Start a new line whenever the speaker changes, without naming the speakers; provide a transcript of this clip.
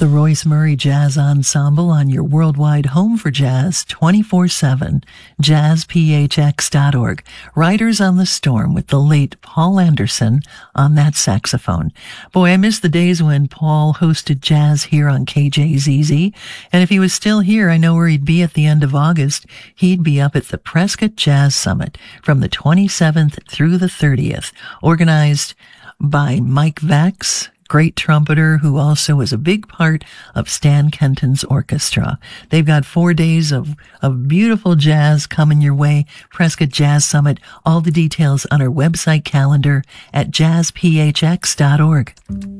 The Royce Murray Jazz Ensemble on your worldwide home for jazz 24/7. JazzPHX.org. Riders on the Storm with the late Paul Anderson on that saxophone. Boy, I miss the days when Paul hosted jazz here on KJZZ. And if he was still here, I know where he'd be at the end of August. He'd be up at the Prescott Jazz Summit from the 27th through the 30th, organized by Mike Vax, great trumpeter who also was a big part of Stan Kenton's orchestra. They've got 4 days of beautiful jazz coming your way. Prescott Jazz Summit. All the details on our website calendar at jazzphx.org.